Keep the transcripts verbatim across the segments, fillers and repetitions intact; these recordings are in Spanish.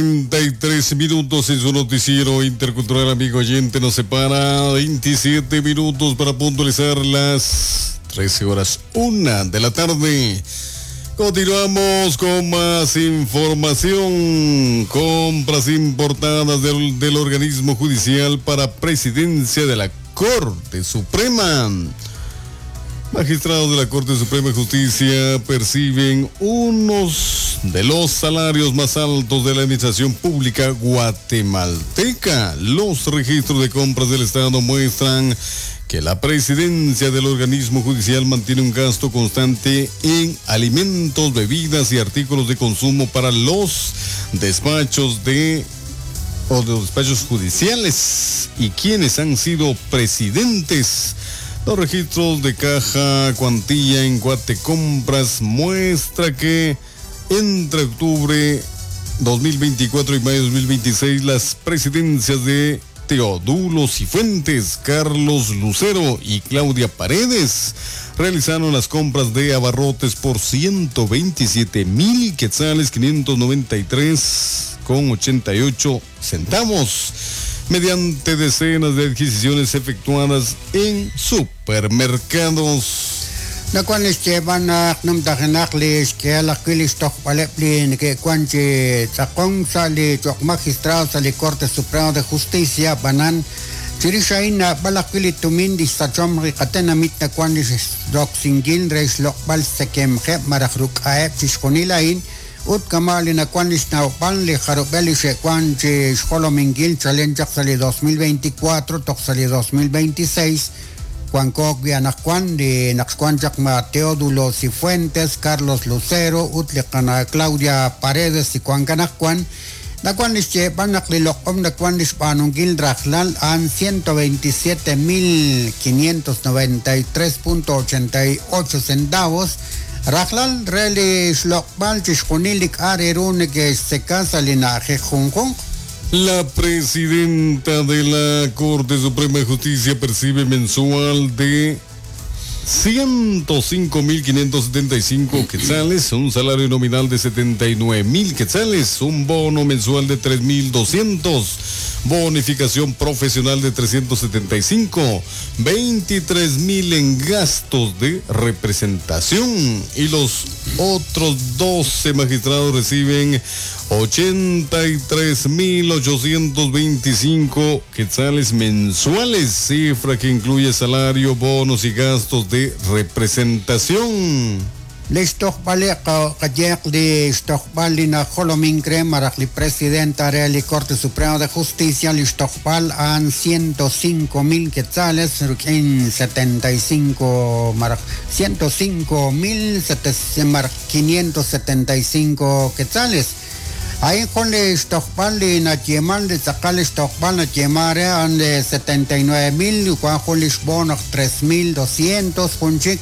treinta y tres minutos en su noticiero intercultural, amigo oyente. Nos separa veintisiete minutos para puntualizar las trece horas una de la tarde. Continuamos con más información. Compras importadas del, del organismo judicial para presidencia de la Corte Suprema. Magistrados de la Corte Suprema de Justicia perciben unos de los salarios más altos de la administración pública guatemalteca. Los registros de compras del Estado muestran que la presidencia del organismo judicial mantiene un gasto constante en alimentos, bebidas y artículos de consumo para los despachos de o de los despachos judiciales y quienes han sido presidentes. Los registros de caja cuantía en Guatecompras muestra que entre octubre dos mil veinticuatro y mayo dos mil veintiséis las presidencias de Teodulo Cifuentes, Carlos Lucero y Claudia Paredes realizaron las compras de abarrotes por ciento veintisiete mil quetzales quinientos noventa y tres con ochenta y ocho centavos. Mediante decenas de adquisiciones efectuadas en supermercados. Nakuanis chebanak num dagenaklis que la quilis tok paleplin que cuanche sacón sali tok magistrado sali Corte Suprema de Justicia banan chirishaina balakili tumindi sachom ricatena mit nakuanis dok singil reis lokbal sekem he marakruk aep chishkonilain ut kamali nakuanis naupal li jarubeli se cuanche skolomingil challenge sali dos mil veinticuatro tok sali dos mil veintiséis. Juan Cogui Anacuan de Naxcuanchac Teodulo Cifuentes, Carlos Lucero, Utlecana Claudia Paredes y Juan Canacuan, Nacuan Lische Panaclilocom, Nacuan Lispanungil Rajlal, an ciento veintisiete mil quinientos noventa y tres punto ochenta y ocho centavos. Rajlal Relis Lokbal Chishkunilik Arerune que se casa linaje Junjong. La presidenta de la Corte Suprema de Justicia percibe mensual de ciento cinco mil quinientos setenta y cinco quetzales, un salario nominal de setenta y nueve mil quetzales, un bono mensual de tres mil doscientos, bonificación profesional de trescientos setenta y cinco, veintitrés mil en gastos de representación y los otros doce magistrados reciben ochenta y tres mil ochocientos veinticinco quetzales mensuales, cifra que incluye salario, bonos y gastos de representación. Listok balik kajek di stok bali na Jolomín Cremarak li presidenta de Corte Suprema de Justicia listok bal an ciento cinco mil quetzales en setenta y cinco marak ciento cinco mil quinientos setenta y cinco quetzales. Ahí con le stokbal de Nachemal de sacar stokbal Nachemare an de setenta y nueve mil, con Lisbono tres mil doscientos, punchik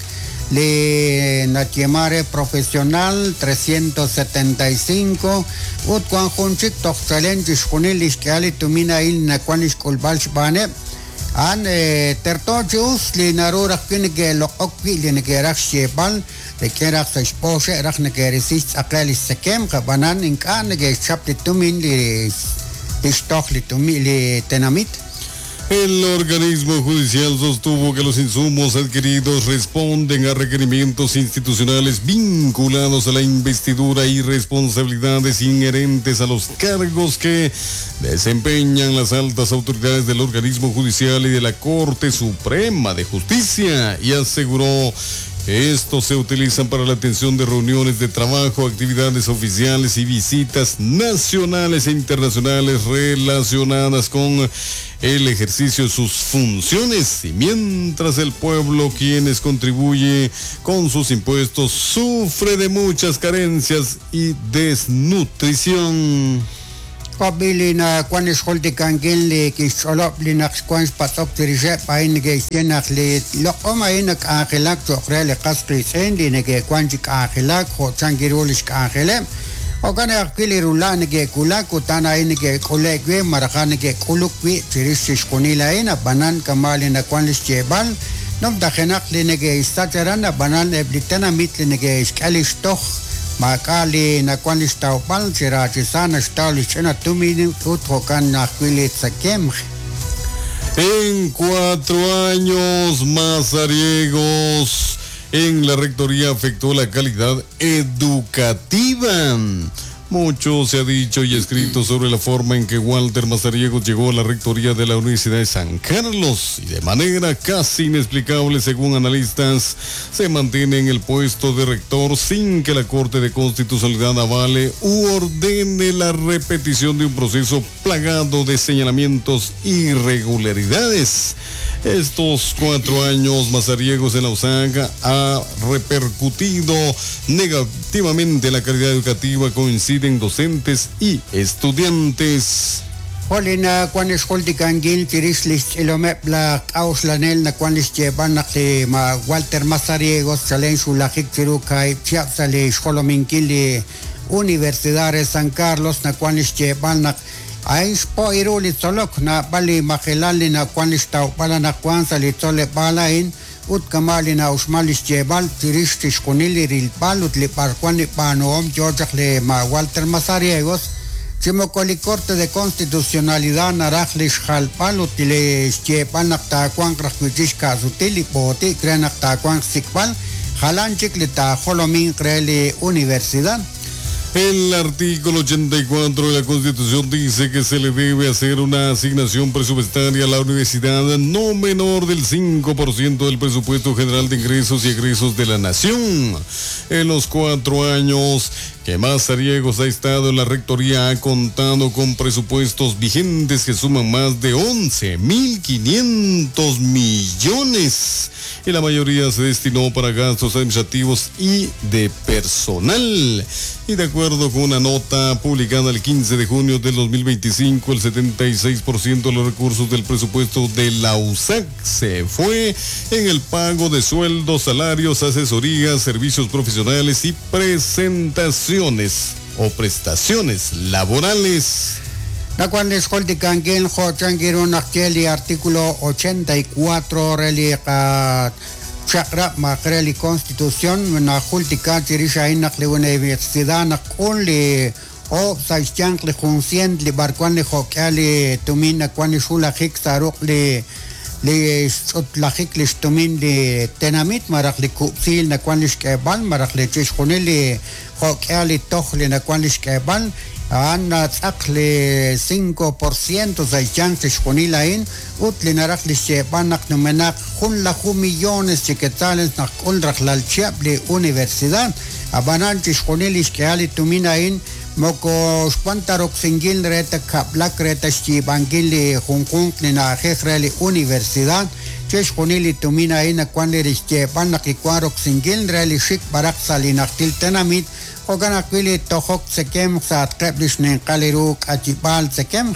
le Nachemare profesional trescientos setenta y cinco, ut con punchik toxalen disponibles que ali tumina il naquanis colbalch bane an tertochus le narura kine que lo okwi le que rakshebal de que era su esposa, era que resist a que se quem, que banan en carne que chapte tumin de stochle tumin de tenamit. El organismo judicial sostuvo que los insumos adquiridos responden a requerimientos institucionales vinculados a la investidura y responsabilidades inherentes a los cargos que desempeñan las altas autoridades del organismo judicial y de la Corte Suprema de Justicia, y aseguró estos se utilizan para la atención de reuniones de trabajo, actividades oficiales y visitas nacionales e internacionales relacionadas con el ejercicio de sus funciones, y mientras el pueblo, quienes contribuye con sus impuestos, sufre de muchas carencias y desnutrición. Kabili na kwanis holdi kangin le kisolop li naks kwans patok tirise pain ge senak le lokoma inak akhelak chokre le kasri sen li ne ge kwanjik akhelak ho changirulish akhelem ogane akili rulan ge kulak utana in ge kolegwe marakan ge kulukwi tirisish kunila ina banan kamali na kwanis chebal nom dakhenak li ne ge istacharan banan eblitana mit li ne ge iskalish toch Makali na kwan istaupal sira chisana stali chena tumini uthokan na kwilit sa kem. En cuatro años, Mazariegos en la rectoría afectó la calidad educativa. Mucho se ha dicho y escrito sobre la forma en que Walter Mazariegos llegó a la rectoría de la Universidad de San Carlos y de manera casi inexplicable, según analistas, se mantiene en el puesto de rector sin que la Corte de Constitucionalidad avale u ordene la repetición de un proceso plagado de señalamientos e irregularidades. Estos cuatro años, Mazariegos en la U S A G ha repercutido negativamente en la calidad educativa, coinciden docentes y estudiantes. Polina kwan escuela de Cangil tirislis ilomepla auslanel na kwan lisjeban na que ma Walter Mazariegos salen su la hiktirukai chiapsale escuela minkili Universidad de San Carlos na kwan lisjeban na Ais po iruli tolok na bali makilali na kwan listaw pala na kwan sa litole palain ut kamali na usmalis jebal tiristis kunili rilpal ut lipar kwan ni panoom George le ma Walter Mazariegos chimokoli Corte de Constitucionalidad narajlis jalpal ut le jebal nakta kwan krakmitis kasutili poti kre nakta kwan sikpal jalanchik le ta jolomin kreli Universidad. El artículo ochenta y cuatro de la Constitución dice que se le debe hacer una asignación presupuestaria a la universidad no menor del cinco por ciento del presupuesto general de ingresos y egresos de la nación. En los cuatro años que Mazariegos ha estado en la rectoría, ha contado con presupuestos vigentes que suman más de once mil quinientos millones y la mayoría se destinó para gastos administrativos y de personal. Y de acuerdo con una nota publicada el quince de junio del dos mil veinticinco, el setenta y seis por ciento de los recursos del presupuesto de la U S A C se fue en el pago de sueldos, salarios, asesorías, servicios profesionales y presentaciones o prestaciones laborales. La cual escuela de Cangil Jochangiron Akeli artículo ochenta y cuatro relica Chakra Makreli Constitución na Jultica Chirisha Inak le Universidad na Kunli o Saishank le Juncient le Barquan le Hokali Tumina Kwani Shula Hiksaruk le le Sotlahik le Tumin le Tenamit Marak le Kupsil na Kwanish Kebal Marak le Chishkunil le Hokali Tohle na Kwanish Kebal Anna Tzakle cinco por ciento Saishank Chishkunilain Utli Narak le Shebanak Numenak Junla Ju millones chiquetales na Kulrak Lalchiable Universidad Abanan Chishkunilis Keali Tuminain Moko Spantarok Singil Reta Kaplak Reta Shibangili Hunkunk Nina Jejreli Universidad Chishkunili Tuminain Akwanli Rishtepan Nakikwarok Singil Reli Shik Barak Salinaktil Tenamit Oganakwili Tohok Sekem Sat Kreplishnen Kaliruk Achipal Sekem.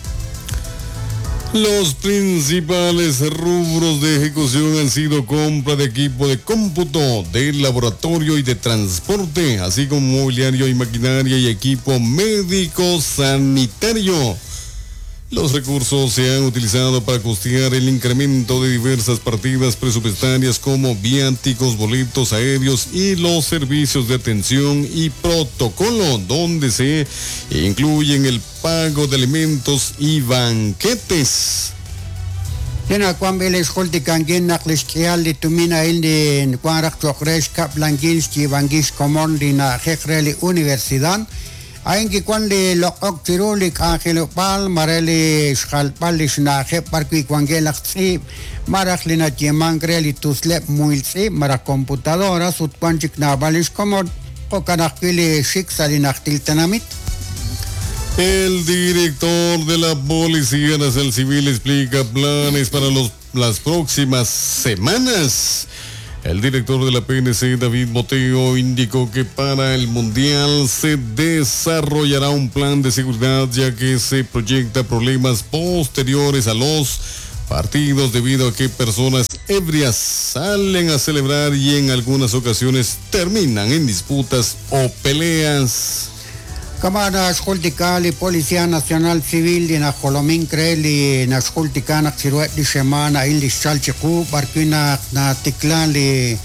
Los principales rubros de ejecución han sido compra de equipo de cómputo, de laboratorio y de transporte, así como mobiliario y maquinaria y equipo médico sanitario. Los recursos se han utilizado para costear el incremento de diversas partidas presupuestarias como viáticos, boletos aéreos y los servicios de atención y protocolo, donde se incluyen el pago de alimentos y banquetes. Lena kwam bele school de Cangil nakliskial de Tumina in Kwarak Chokresh Kaplangilski Bangish Komon na Jejreli Universidad. Aingi kwande lokok tirulik Angelo Pal Mareli Schalpalish na Jeparki Kwangelaxi Maraklina Timangreli Tuslep Muilsi Mara computadora Sutpanchik na Balish Komon Kokanakili Shiksalinaktil Tenamit. El director de la Policía Nacional Civil explica planes para los, las próximas semanas. El director de la P N C, David Boteo, indicó que para el Mundial se desarrollará un plan de seguridad, ya que se proyecta problemas posteriores a los partidos debido a que personas ebrias salen a celebrar y en algunas ocasiones terminan en disputas o peleas. Kamana Skultikali Policía Nacional Civil de Najolomin Kreli na Skultikana Xiruet de Semana il Chalchiku Barquina na Ticlan li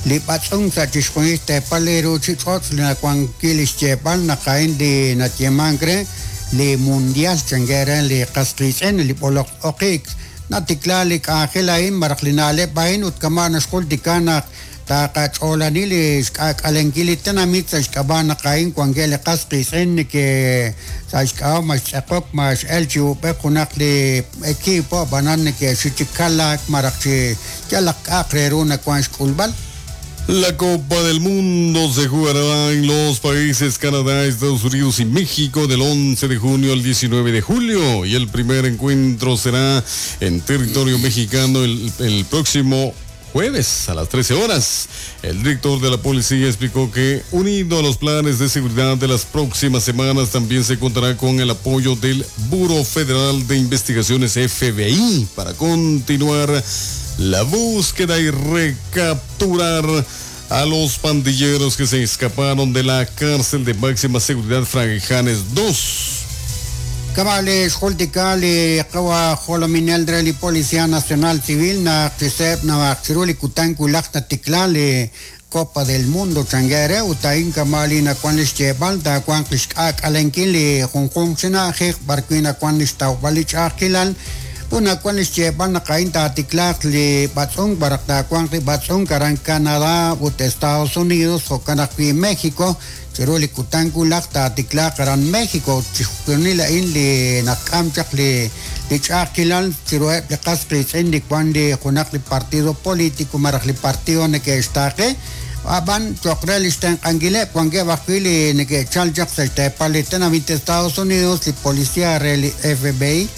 li batzung sa chisconiste palero chichots na kwan kiliste pal na kain di na tiemangre li mundial changera li kastrisen li polok okik na tiklali ka khilain maraklinale bain ut kamana skol dikana ta kachola nili kalengili tanamit sa kabana kain kwangele kastrisen ke sa ska mas akop mas elju pe kunak li equipo banan ke chichikala marakchi kalak akrero na kwan skulbal. La Copa del Mundo se jugará en los países Canadá, Estados Unidos y México del once de junio al diecinueve de julio y el primer encuentro será en territorio mexicano el, el próximo jueves a las trece horas. El director de la policía explicó que, unido a los planes de seguridad de las próximas semanas, también se contará con el apoyo del Buró Federal de Investigaciones F B I para continuar la búsqueda y recapturar a los pandilleros que se escaparon de la cárcel de máxima seguridad Fraijanes dos. Cabales Holticali, Kawa Holominel Dreli Policía Nacional Civil, na Chisep, na Chiruli Kutanku Lakta Tiklali, Copa del Mundo Changere, Utain Kamali na Kwanis Chebalta, Kwanklish Ak Alenkili, Hong Kong Sina, Hek Barquina Kwanis Tau Balich Akilal, Una Kwanis Chebal na Kainta Tiklak li Batzong Barakta Kwankli Batzong Karan Canadá, Ut Estados Unidos, o Kanakwi México, Chiruli Kutanku Lakta Tiklak Karan México, Chikunila in li Nakamchak li Lichakilal, Chiruet de Castris Indi Kwandi, Kunakli Partido Político, Marakli Partido Neke Estake, Aban Chokralistan Angile, Kwange Bakili Neke Chaljak, Salte Palitanamite Estados Unidos, li Policía F B I.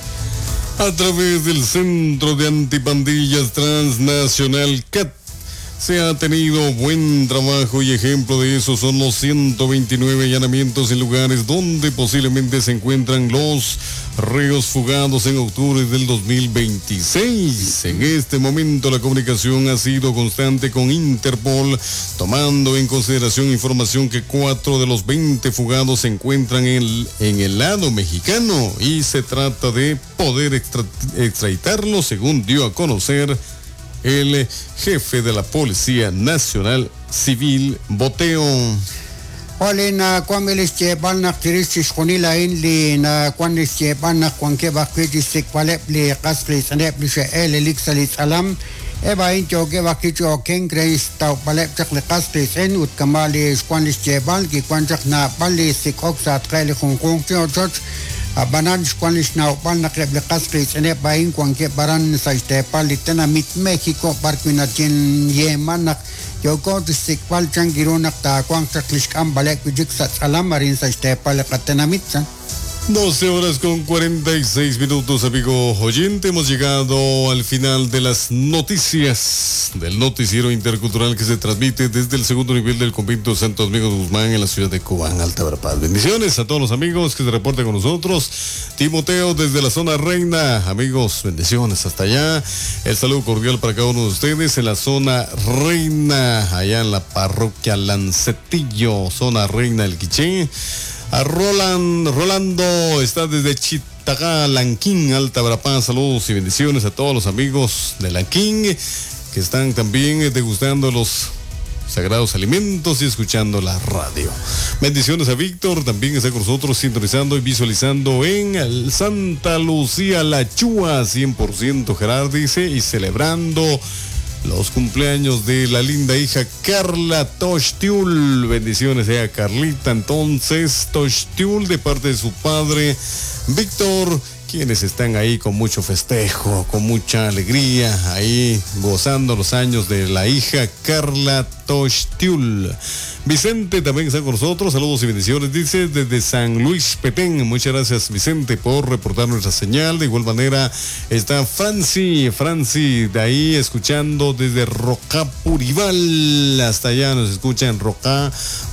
A través del Centro de Antipandillas Transnacional C A T se ha tenido buen trabajo y ejemplo de eso son los ciento veintinueve allanamientos en lugares donde posiblemente se encuentran los reos fugados en octubre del dos mil veintiséis. En este momento la comunicación ha sido constante con Interpol, tomando en consideración información que cuatro de los veinte fugados se encuentran en el, en el lado mexicano y se trata de poder extra, extraditarlos, según dio a conocer el jefe de la Policía Nacional Civil, Boteo. Ole na kwamelis cheban na tiristis konila inli na kwanis cheban na kwanke bakiti sikwalep li kasli sanep li she ele liksalit alam eba incho ke bakiti o kengreis tau palep chak li kasli sen ut kamali kwanis cheban ki kwanchak na pali sikok sa tkele kung kung tio choch Banan Squanish now Palnacleb le Castres and Ebain Quanke Baran Saiste Palitana Mit Mexico Parquinatin Yemanak Yoko to Sik Palchan Gironak Ta Quanchaklish Ambalek Vijixat Alamarin Saiste Palacatanamitza. doce horas con cuarenta y seis minutos, amigo oyente. Hemos llegado al final de las noticias del noticiero intercultural que se transmite desde el segundo nivel del convento Santo Domingo de Guzmán en la ciudad de Cobán, Alta Verapaz. Bendiciones a todos los amigos que se reportan con nosotros. Timoteo desde la zona Reina. Amigos, bendiciones hasta allá. El saludo cordial para cada uno de ustedes en la zona Reina, allá en la parroquia Lancetillo, zona Reina del Quiché. A Roland, Rolando está desde Chitagá, Lanquín, Alta Verapaz. Saludos y bendiciones a todos los amigos de Lanquín que están también degustando los sagrados alimentos y escuchando la radio. Bendiciones a Víctor, también está con nosotros sintonizando y visualizando en el Santa Lucía La Chúa, cien por ciento Gerard dice, y celebrando los cumpleaños de la linda hija Carla Toshtiul. Bendiciones a Carlita, entonces, Toshtiul, de parte de su padre Víctor, quienes están ahí con mucho festejo, con mucha alegría, ahí gozando los años de la hija Carla Toshtiul. Vicente también está con nosotros, saludos y bendiciones, dice, desde San Luis Petén. Muchas gracias, Vicente, por reportar nuestra señal. De igual manera está Franci, Franci, de ahí escuchando desde Rocá Purival, hasta allá nos escucha en Rocá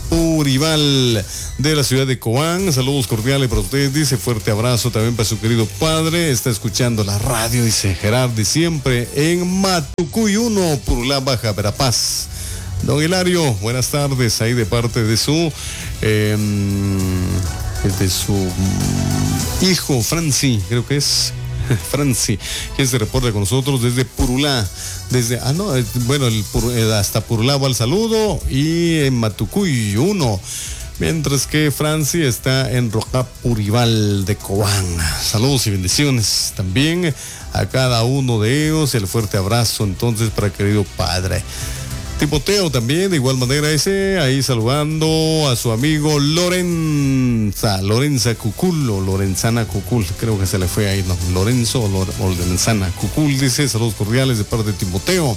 Purival de la ciudad de Cobán. Saludos cordiales para ustedes, dice, fuerte abrazo también para su querido padre. Está escuchando la radio, dice Gerard, de siempre en Matucuy uno, por la Baja Verapaz. Don Hilario, buenas tardes, ahí de parte de su eh, de su hijo Franci, creo que es Franci, quien se reporta con nosotros desde Purulá, desde, ah no, bueno, el, hasta Purulá va el saludo, y en Matucuy uno, mientras que Franci está en Rocapuribal de Cobán. Saludos y bendiciones también a cada uno de ellos, el fuerte abrazo entonces para el querido padre. Timoteo también, de igual manera ese, ahí saludando a su amigo Lorenza, Lorenza Cucul o Lorenzana Cucul, creo que se le fue ahí, ¿no? Lorenzo o, Lore, o Lorenzana Cucul, dice, saludos cordiales de parte de Timoteo.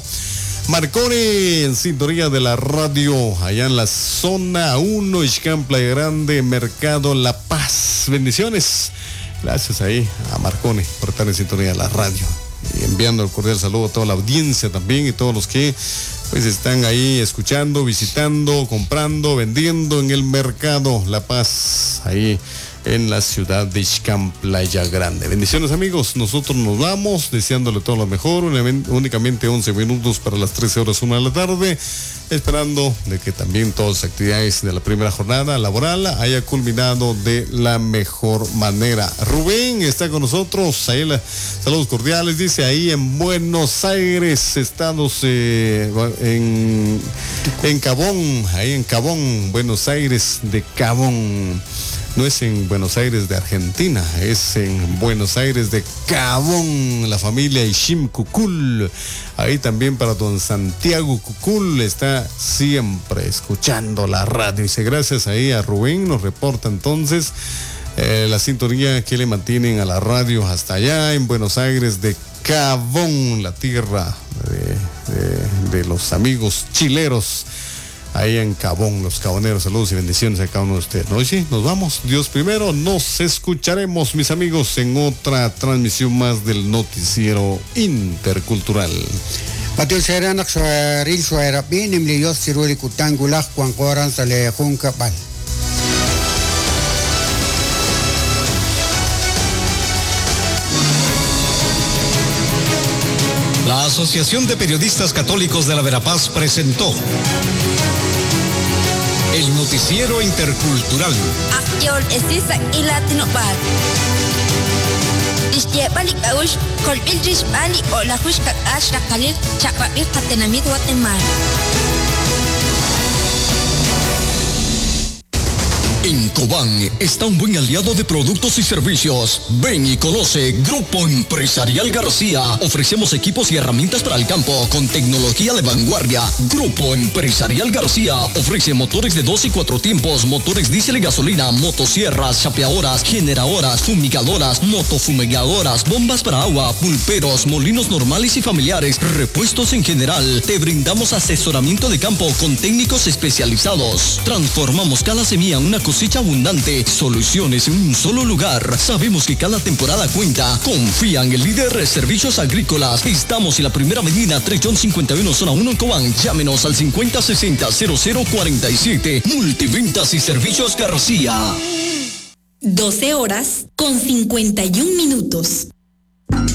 Marconi en sintonía de la radio, allá en la zona uno, Ixcán, Playa Grande, Mercado La Paz. Bendiciones. Gracias ahí a Marconi por estar en sintonía de la radio. Y enviando el cordial saludo a toda la audiencia también y todos los que pues están ahí escuchando, visitando, comprando, vendiendo en el Mercado La Paz, ahí en la ciudad de Ixcán, Playa Grande. Bendiciones, amigos, nosotros nos vamos deseándole todo lo mejor, únicamente once minutos para las trece horas una de la tarde, esperando de que también todas las actividades de la primera jornada laboral haya culminado de la mejor manera. Rubén está con nosotros, ahí la, saludos cordiales, dice ahí en Buenos Aires, Estados eh, en, en Cabón, ahí en Cabón, Buenos Aires de Cabón. No es en Buenos Aires de Argentina, es en Buenos Aires de Cabón, la familia Ishim Cucul. Ahí también para don Santiago Cucul, está siempre escuchando la radio. Dice gracias ahí a Rubén, nos reporta entonces eh, la sintonía que le mantienen a la radio hasta allá en Buenos Aires de Cabón, la tierra de, de, de los amigos chileros. Ahí en Cabón, los caboneros, saludos y bendiciones a cada uno de ustedes. ¿No? Y sí, nos vamos, Dios primero, nos escucharemos, mis amigos, en otra transmisión más del noticiero intercultural. Patil Seranak Suaril Suarapin, Imlios Siruli Kutangulak, Juan Sale Juncapal. La Asociación de Periodistas Católicos de la Verapaz presentó el noticiero intercultural. En Cobán está un buen aliado de productos y servicios. Ven y conoce Grupo Empresarial García. Ofrecemos equipos y herramientas para el campo con tecnología de vanguardia. Grupo Empresarial García ofrece motores de dos y cuatro tiempos, motores diésel y gasolina, motosierras, chapeadoras, generadoras, fumigadoras, motofumigadoras, bombas para agua, pulperos, molinos normales y familiares, repuestos en general. Te brindamos asesoramiento de campo con técnicos especializados. Transformamos cada semilla en una cosecha abundante, soluciones en un solo lugar. Sabemos que cada temporada cuenta. Confía en el líder de servicios agrícolas. Estamos en la primera avenida tres cincuenta y uno, zona uno en Cobán. Llámenos al cincuenta sesenta cero cero cuarenta y siete. Multiventas y Servicios García. doce horas con cincuenta y un minutos.